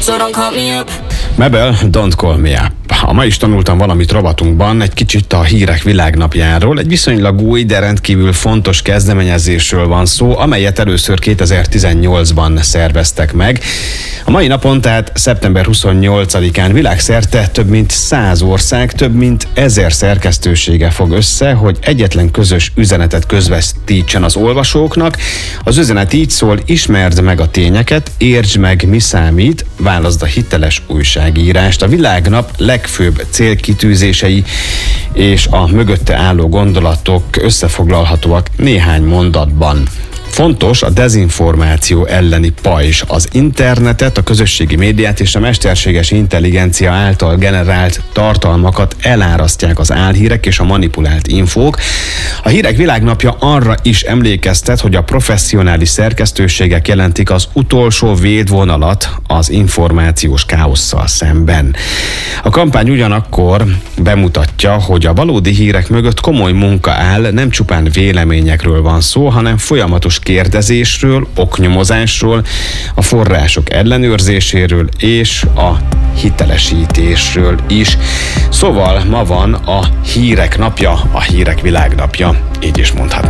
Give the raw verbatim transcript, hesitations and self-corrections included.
so don't call me up. Mabel, Don't Call Me Up. Ma is tanultam valamit rovatunkban, egy kicsit a hírek világnapjáról. Egy viszonylag új, de rendkívül fontos kezdeményezésről van szó, amelyet először kétezer-tizennyolcban szerveztek meg. A mai napon, tehát szeptember huszonnyolcadikán világszerte több mint száz ország, több mint ezer szerkesztősége fog össze, hogy egyetlen közös üzenetet közvetítsen az olvasóknak. Az üzenet így szól: ismerd meg a tényeket, értsd meg, mi számít, válaszd a hiteles újságírást. A Világnap legfőbb célkitűzései és a mögötte álló gondolatok összefoglalhatóak néhány mondatban. Fontos a dezinformáció elleni pajzs. Az internetet, a közösségi médiát és a mesterséges intelligencia által generált tartalmakat elárasztják az álhírek és a manipulált infók. A Hírek Világnapja arra is emlékeztet, hogy a professzionális szerkesztőségek jelentik az utolsó védvonalat az információs káosszal szemben. A kampány ugyanakkor bemutatja, hogy a valódi hírek mögött komoly munka áll, nem csupán véleményekről van szó, hanem folyamatos kérdezésről, oknyomozásról, a források ellenőrzéséről és a hitelesítésről is. Szóval ma van a Hírek Napja, a Hírek Világnapja, így is mondhatnám.